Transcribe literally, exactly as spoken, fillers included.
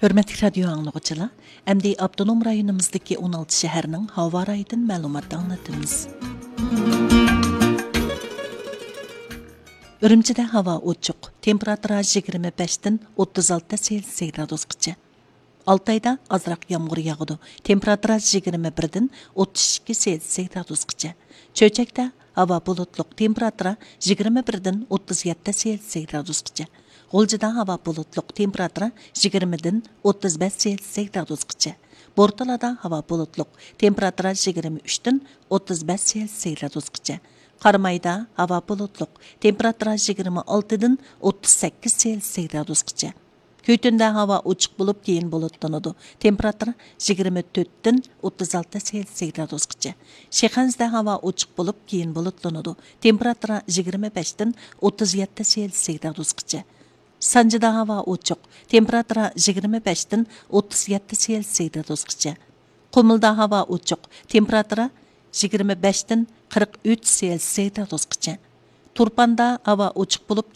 Hürmetli radyo anlıqçılar, əmdi Abdunum rayonumuzdaki on altı şəhərinin hava rayıdan məlumat anlatımız. Ürümçide hava uçuq, temperatura yigirma beshdan o'ttiz olti Selsiy gradusgacha. Altayda azraq yağmur yağıdı, temperatura yigirma birdan o'ttiz ikki Selsiy gradusgacha. Çöçekdə hava bulutluq, temperatura yigirma birdan o'ttiz yetti Selsiy gradusgacha. G'o'ljida havo bulutluq, temperatura yigirmadan o'ttiz besh Selsiy gradusgacha. Bortalada havo bulutluq, temperatura yigirma uchdan o'ttiz besh Selsiy gradusgacha. Qarmayda havo bulutluq, temperatura yigirma oltidan o'ttiz sakkiz Selsiy gradusgacha. Köytünde hava uçuq bulup keyin bulutlanıdı. Temperatura yigirma to'rtdan o'ttiz olti Selsiy gradusgacha. Shexanzda hava uçuq bulup keyin bulutlanıdı. Temperatura yigirma beshdan o'ttiz yetti Selsiy gradusgacha. Sanjida hava uçuq, temperatura yigirma beshdan o'ttiz yetti Selsiy gradusgacha. Qumulda hava uçuq, temperatura yigirma beshdan qirq uch Selsiy gradusgacha. Turpanda hava uçuq bulup